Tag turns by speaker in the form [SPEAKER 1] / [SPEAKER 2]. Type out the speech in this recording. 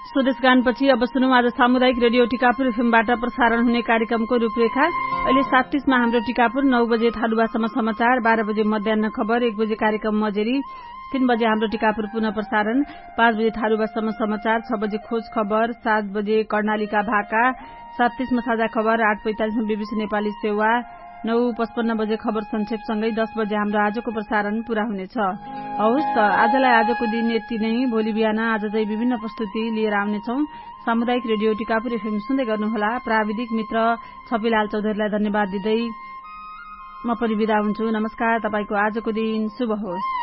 [SPEAKER 1] स्वदेश गानपछि अब सुनौं आज सामुदायिक रेडियो टिकापुर एफएमबाट प्रसारण हुने कार्यक्रमको रूपरेखा। अहिले 7:30 मा हाम्रो टिकापुर, 9 बजे थालुवासम्म समाचार, 12 बजे मध्याह्न खबर, 1 बजे कार्यक्रम मजेरी, 3 बजे हाम्रो टिकापुर पुनः प्रसारण, 5 बजे थालुवासम्म समाचार, 6 बजे खोज खबर, 7 बजे कर्णालीका भाका, 7:30 मा साझा खबर, 8:45 मा बीबीसी नेपाली सेवा, 9:55 बजे खबर संक्षेपसँगै 10 बजे हाम्रो आजको प्रसारण पूरा हुनेछ। हवस् त आजलाई आजको दिन यति नै। भोलि बिहान आज चाहिँ विभिन्न प्रस्तुति लिएर आउनेछौं। सामुदायिक रेडियो टिकापुर एफएम सुन्दै गर्नुहोला। प्राविधिक मित्र छपिलाल चौधरीलाई धन्यवाद दिँदै म पनि बिदा हुन्छु। नमस्कार। तपाईको आजको दिन शुभ होस्।